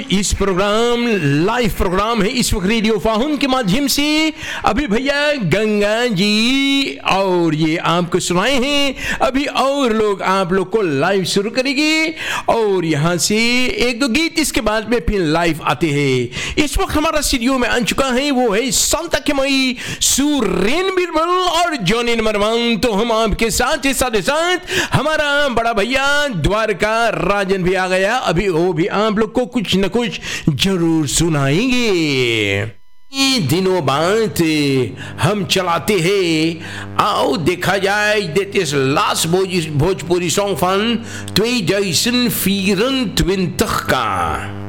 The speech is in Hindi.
इस प्रोग्राम लाइव प्रोग्राम है इस वक्त रेडियो फाहुन के माध्यम से। अभी भैया गंगा जी और ये आपको सुनाए हैं अभी, और लोग आप लोग को लाइव शुरू करेंगे और यहाँ से एक दो गीत इसके बाद में फिर लाइव आते हैं। इस वक्त हमारा स्टूडियो में आ चुका है वो है संता के मई सुरेन बिरबल और जॉनी नंबर 1। तो हम आपके साथ ही साथ हमारा बड़ा भैया द्वारका राजन भी आ गया, अभी वो भी आप लोग को कुछ न कुछ जरूर सुनाएंगे। दिनों बाद हम चलाते हैं, आओ देखा जाए dit is last Bhojpuri song van 2024 का।